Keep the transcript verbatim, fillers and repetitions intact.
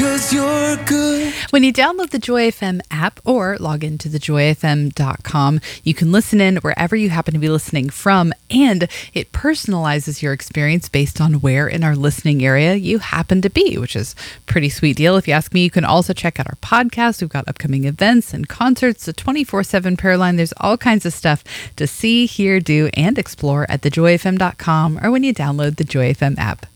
'cause you're good. When you download the Joy F M app or log into the joy f m dot com, you can listen in wherever you happen to be listening from, and it personalizes your experience based on where in our listening area you happen to be, which is a pretty sweet deal. If you ask me, you can also check out our podcast. We've got upcoming events and concerts, the twenty-four seven prayer line. There's all kinds of stuff to see, hear, do, and explore at the joy f m dot com or when you download the Joy F M app.